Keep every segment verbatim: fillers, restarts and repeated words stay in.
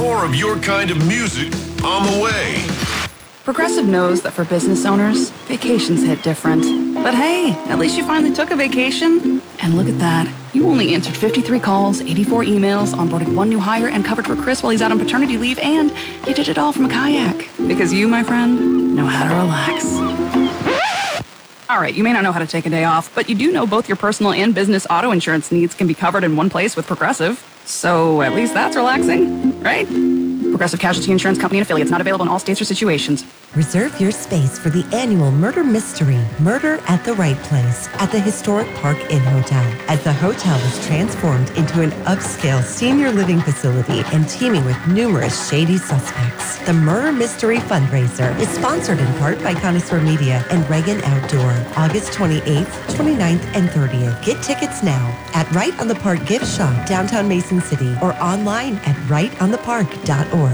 More of your kind of music on the way. Progressive knows that for business owners, vacations hit different. But hey, at least you finally took a vacation. And look at that. You only answered fifty-three calls, eighty-four emails, onboarded one new hire, and covered for Chris while he's out on paternity leave, and you did it all from a kayak. Because you, my friend, know how to relax. All right, you may not know how to take a day off, but you do know both your personal and business auto insurance needs can be covered in one place with Progressive. So at least that's relaxing, right? Progressive Casualty Insurance Company and Affiliates, not available in all states or situations. Reserve your space for the annual Murder Mystery, Murder at the Right Place, at the historic Park Inn Hotel. As the hotel is transformed into an upscale senior living facility and teeming with numerous shady suspects. The Murder Mystery fundraiser is sponsored in part by Connoisseur Media and Reagan Outdoor, August twenty-eighth, twenty-ninth, and thirtieth. Get tickets now at Right on the Park Gift Shop, downtown Mason City, or online at right on the park dot org.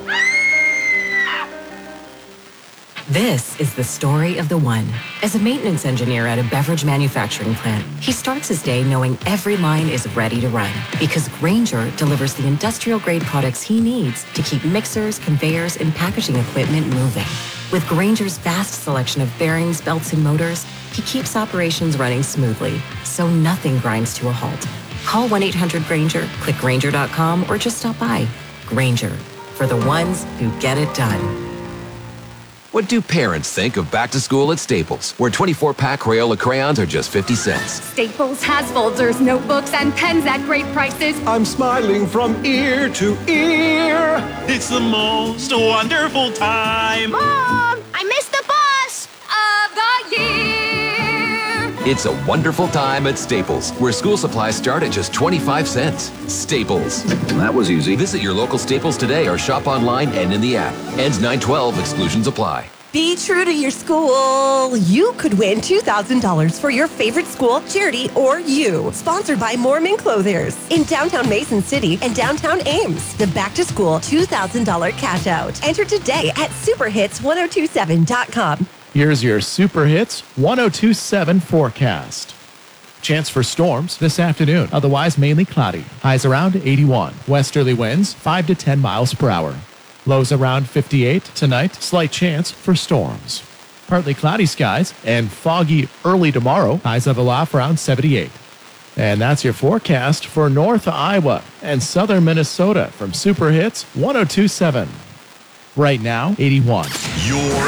This is the story of the one. As a maintenance engineer at a beverage manufacturing plant, he starts his day knowing every line is ready to run because Grainger delivers the industrial-grade products he needs to keep mixers, conveyors, and packaging equipment moving. With Grainger's vast selection of bearings, belts, and motors, he keeps operations running smoothly, so nothing grinds to a halt. Call one eight hundred Grainger, click Grainger dot com, or just stop by. Grainger, for the ones who get it done. What do parents think of back to school at Staples, where twenty-four pack Crayola crayons are just fifty cents? Staples has folders, notebooks, and pens at great prices. I'm smiling from ear to ear. It's the most wonderful time. Mom, I missed the bus of the year. It's a wonderful time at Staples, where school supplies start at just twenty-five cents. Staples. That was easy. Visit your local Staples today or shop online and in the app. Ends nine twelve. Exclusions apply. Be true to your school. You could win two thousand dollars for your favorite school, charity, or you. Sponsored by Mormon Clothiers in downtown Mason City and downtown Ames. The Back to School two thousand dollars cash out. Enter today at super hits ten twenty-seven dot com. Here's your Super Hits ten twenty-seven forecast. Chance for storms this afternoon, otherwise mainly cloudy. Highs around eighty-one. Westerly winds five to ten miles per hour. Lows around fifty-eight. Tonight, slight chance for storms. Partly cloudy skies and foggy early tomorrow. Highs level off around seventy-eight. And that's your forecast for North Iowa and Southern Minnesota from Super Hits ten twenty-seven. Right now, eighty-one. You're